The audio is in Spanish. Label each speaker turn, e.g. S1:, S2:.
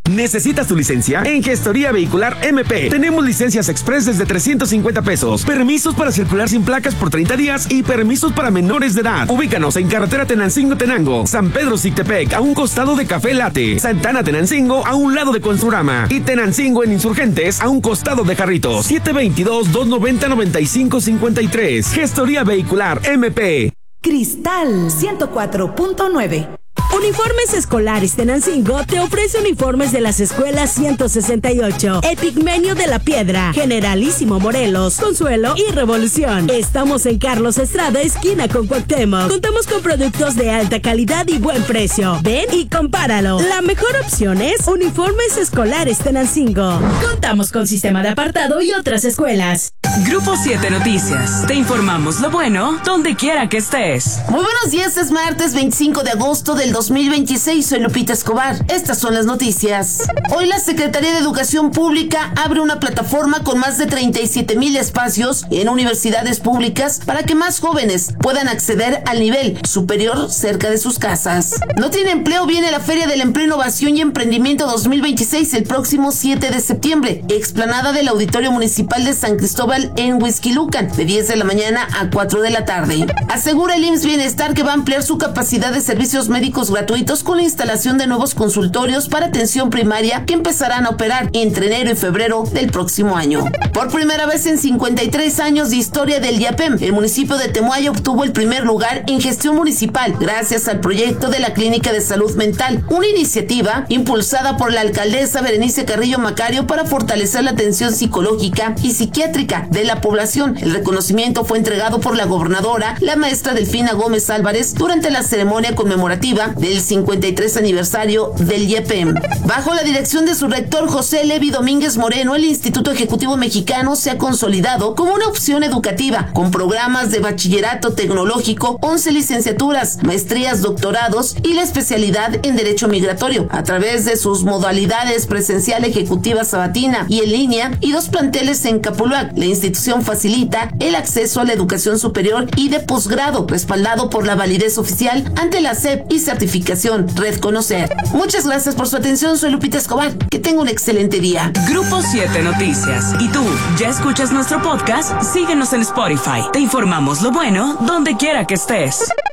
S1: ¿Necesitas tu licencia? En Gestoría Vehicular MP tenemos licencias express desde 350 pesos, permisos para circular sin placas por 30 días y permisos para menores de edad. Ubícanos en carretera Tenancingo-Tenango, San Pedro Cictepec, a un costado de Café Latte, Santana Tenancingo, a un lado de Construrama, y Tenancingo en Insurgentes, a un costado de Jarritos. 722-290-9553. Gestoría Vehicular MP.
S2: Cristal 104.9.
S3: Uniformes Escolares Tenancingo te ofrece uniformes de las escuelas 168, Epigmenio de la Piedra, Generalísimo Morelos, Consuelo y Revolución. Estamos en Carlos Estrada, esquina con Cuauhtémoc. Contamos con productos de alta calidad y buen precio. Ven y compáralo. La mejor opción es Uniformes Escolares Tenancingo. Contamos con sistema de apartado y otras escuelas.
S4: Grupo 7 Noticias. Te informamos lo bueno donde quiera que estés.
S5: Muy buenos días, es martes 25 de agosto del 2026. Soy Lupita Escobar. Estas son las noticias. Hoy la Secretaría de Educación Pública abre una plataforma con más de 37,000 espacios en universidades públicas para que más jóvenes puedan acceder al nivel superior cerca de sus casas. No tiene empleo, viene la Feria del Empleo, Innovación y Emprendimiento 2026 el próximo 7 de septiembre. Explanada del Auditorio Municipal de San Cristóbal en Huixquilucan, de 10 de la mañana a 4 de la tarde. Asegura el IMSS Bienestar que va a ampliar su capacidad de servicios médicos gratuitos con la instalación de nuevos consultorios para atención primaria que empezarán a operar entre enero y febrero del próximo año. Por primera vez en 53 años de historia del IAPEM, el municipio de Temuaya obtuvo el primer lugar en gestión municipal gracias al proyecto de la Clínica de Salud Mental, una iniciativa impulsada por la alcaldesa Berenice Carrillo Macario para fortalecer la atención psicológica y psiquiátrica de la población. El reconocimiento fue entregado por la gobernadora, la maestra Delfina Gómez Álvarez, durante la ceremonia conmemorativa del 53 aniversario del IEPEM. Bajo la dirección de su rector José Levi Domínguez Moreno, el Instituto Ejecutivo Mexicano se ha consolidado como una opción educativa, con programas de bachillerato tecnológico, 11 licenciaturas, maestrías, doctorados y la especialidad en Derecho Migratorio, a través de sus modalidades presencial, ejecutiva, sabatina y en línea, y 2 planteles en Capulac. La institución facilita el acceso a la educación superior y de posgrado, respaldado por la validez oficial ante la SEP y certificación Red Conocer. Muchas gracias por su atención, soy Lupita Escobar. Que tenga un excelente día.
S4: Grupo 7 Noticias. ¿Y tú, ya escuchas nuestro podcast? Síguenos en Spotify. Te informamos lo bueno donde quiera que estés.